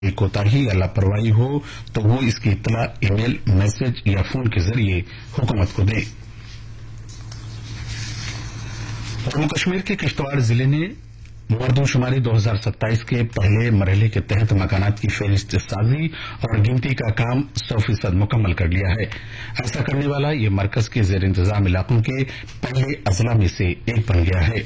कोताही या लापरवाही हो तो वो इसकी इत्तला ईमेल, मैसेज या फोन के जरिए हुकूमत को दें। जम्मू कश्मीर के किश्तवाड़ जिले ने मरदमशुमारी 2027 के पहले मरहले के तहत मकानात की फहरिस्त साजी और गिनती का काम 100% मुकम्मल कर लिया है। ऐसा करने वाला ये मरकज के जेर इंतजाम इलाकों के पहले अजला में से एक बन गया है।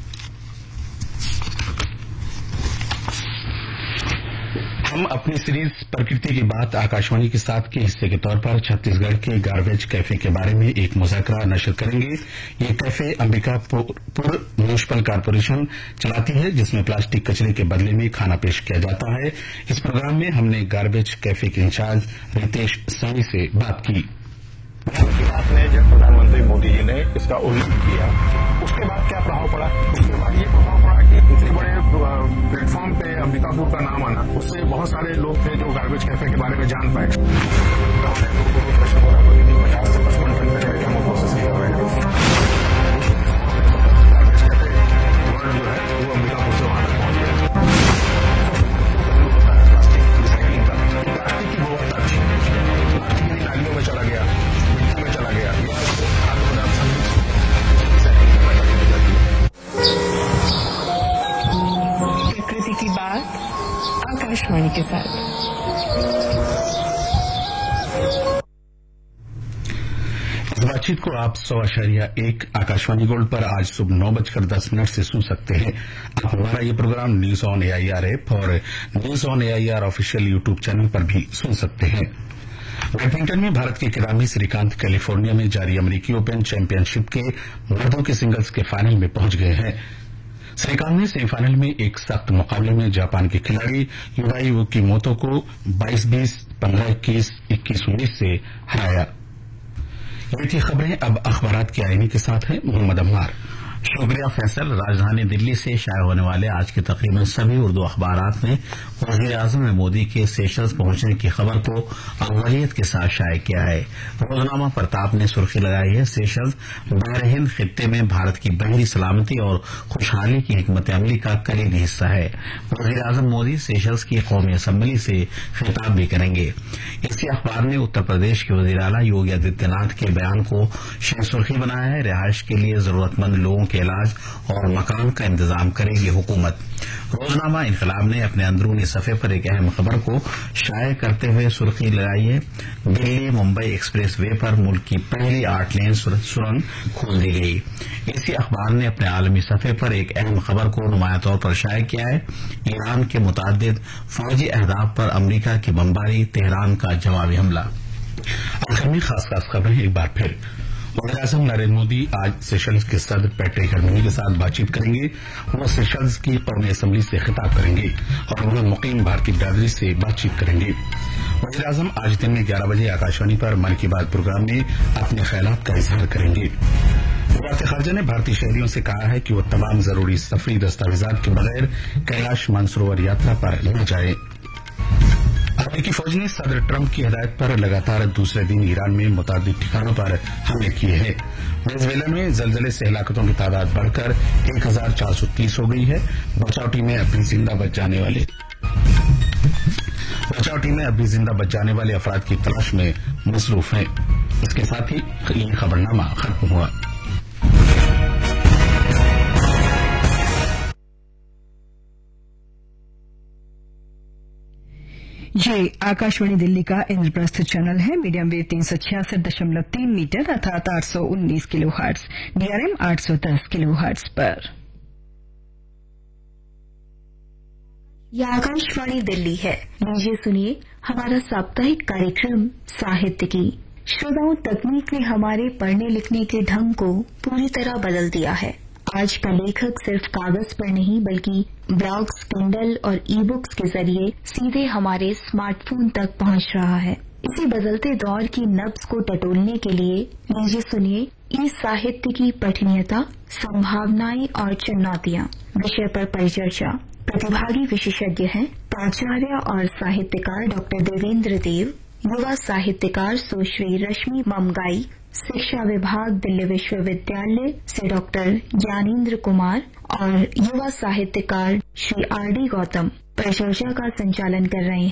हम अपनी सीरीज प्रकृति की बात आकाशवाणी के साथ के हिस्से के तौर पर छत्तीसगढ़ के गार्बेज कैफे के बारे में एक मुज़ाकरा नशर करेंगे। ये कैफे अंबिकापुर म्यूनिसिपल कॉर्पोरेशन चलाती है, जिसमें प्लास्टिक कचरे के बदले में खाना पेश किया जाता है। इस प्रोग्राम में हमने गार्बेज कैफे के इंचार्ज रितेश सैनी से बात की। मन की बात में जब प्रधानमंत्री मोदी जी ने इसका उल्लेख किया, उसके बाद क्या प्रभाव पड़ा? उसके बाद ये प्रभाव पड़ा कि इतने बड़े प्लेटफॉर्म पे अंबिकापुर का नाम आना, उससे बहुत सारे लोग थे जो गार्बेज कैफे के बारे में जान पाए। 50 से 55 टन कचरे हम प्रोसेस कर रहे हैं। गार्बेज कैफे वर्ल्ड जो है वो अंबिकापुर से वहां तक पहुंच गया। प्लास्टिक रिसाइकलिंग का, प्लास्टिक की गुणवत्ता अच्छी है, प्लास्टिक यदि नालियों में चला गया, मिट्टी में चला गया, खाद्य पदार्थ रिसाइकलिंग करना कठिन हो जाती है। प्रकृति की बात आकाशवाणी के साथ। इस बातचीत को आप 100.1 आकाशवाणी गोल्ड पर आज सुबह 9:10 से सुन सकते हैं। आप हमारा ये programme news on AIR app और news on AIR official YouTube channel पर भी सुन सकते हैं। बैडमिंटन में भारत के किदाम्बी श्रीकांत कैलिफोर्निया में जारी अमेरिकी ओपन चैंपियनशिप के मर्दों के सिंगल्स के फाइनल में पहुंच गए हैं। श्रीकांत ने सेमीफाइनल में एक सख्त मुकाबले में जापान के खिलाड़ी युडाई उकीमोतो को 22-20, 15-21, 21-19 से हराया। ये थी खबरें। अब अखबारात की आईनी के साथ है मोहम्मद अम्मार। शुक्रिया फैसल। राजधानी दिल्ली से शाये होने वाले आज के तकरीबन सभी उर्दू अखबारात ने वज़ीर आज़म मोदी के सेशल्स पहुंचने की खबर को अव्वलियत के साथ शाये किया है। रोजनामा प्रताप ने सुर्खी लगाई है, सेशल्स बहर हिंद खित्ते में भारत की बहरी सलामती और खुशहाली की हिकमत अमली का कलीदी हिस्सा है। वज़ीर आज़म मोदी सेशल्स की कौमी असम्बली से खिताब भी करेंगे। इसी अखबार ने उत्तर प्रदेश के वज़ीर आला योगी आदित्यनाथ के बयान को सुर्खी बनाया है। रिहाइश के लिए जरूरतमंद लोगों के इलाज और मकान का इंतजाम करेगी हुकूमत। रोजनामा इनकलाब ने अपने अंदरूनी सफे पर एक अहम खबर को शाये करते हुए सुर्खी लगाई है, दिल्ली मुंबई एक्सप्रेस वे पर मुल्क की पहली 8 लेन सुरंग खोल दी गई। इसी अखबार ने अपने आलमी सफे पर एक अहम खबर को नुमाया तौर पर शाये किया है, ईरान के मुताद्दिद फौजी अहदाफ पर अमरीका की बमबारी, तेहरान का जवाबी हमला। आखिर में खास खबरें एक बार फिर। वज़ीर-ए-आज़म नरेंद्र मोदी आज सेशल्स के सदर पैट्रिक हरमनी के साथ बातचीत करेंगे। वो सेशल्स की कौमी असम्बली से खिताब करेंगे और वहां मुकीम भारतीय बिरादरी से बातचीत करेंगे। वज़ीर-ए-आज़म आज दिन में 11 बजे आकाशवाणी पर मन की बात प्रोग्राम में अपने ख्यालात का इजहार करेंगे। वज़ारत ख़ारजा ने भारतीय शहरियों से कहा है कि वो तमाम जरूरी सफरी दस्तावेजात के बगैर कैलाश मानसरोवर यात्रा पर न जाए। अमेरिकी फौज ने सदर ट्रंप की हिदायत पर लगातार दूसरे दिन ईरान में मुतादिद ठिकानों पर हमले किए हैं। वेनेजुएला में जलजले से हलाकतों की तादाद बढ़कर 1430 हो गई है। बचाव टीमें अभी जिंदा बच जाने वाले अफराद की तलाश में मसरूफ हैं। इसके साथ ही ये खबरनामा खत्म हुआ। ये आकाशवाणी दिल्ली का इंद्रप्रस्थ चैनल है। मीडियम वेव 366.3 मीटर अर्थात 819 kilo hertz, DRM 810 kilo hertz पर। यह आकाशवाणी दिल्ली है। लीजिए सुनिए हमारा साप्ताहिक कार्यक्रम साहित्य की। श्रोताओं, तकनीक ने हमारे पढ़ने लिखने के ढंग को पूरी तरह बदल दिया है। आज का लेखक सिर्फ कागज पर नहीं बल्कि ब्लॉग्स, किंडल और ई-बुक्स के जरिए सीधे हमारे स्मार्टफोन तक पहुंच रहा है। इसी बदलते दौर की नब्ज को टटोलने के लिए लीजिए सुनिए ई साहित्य की पठनीयता, संभावनाएं और चुनौतियां विषय पर परिचर्चा। प्रतिभागी विशेषज्ञ हैं प्राचार्य और साहित्यकार डॉक्टर देवेंद्र देव, युवा साहित्यकार सुश्री रश्मि ममगाई, शिक्षा विभाग दिल्ली विश्वविद्यालय से डॉक्टर ज्ञानेंद्र कुमार और युवा साहित्यकार श्री RD गौतम। परिचर्चा का संचालन कर रहे हैं।